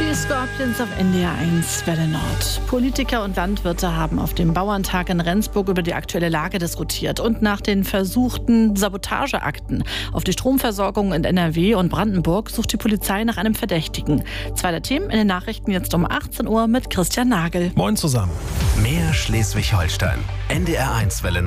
Die Scorpions auf NDR 1 Welle Nord. Politiker und Landwirte haben auf dem Bauerntag in Rendsburg über die aktuelle Lage diskutiert und nach den versuchten Sabotageakten auf die Stromversorgung in NRW und Brandenburg sucht die Polizei nach einem Verdächtigen. Zwei der Themen in den Nachrichten jetzt um 18 Uhr mit Christian Nagel. Moin zusammen. Mehr Schleswig-Holstein. NDR 1 Welle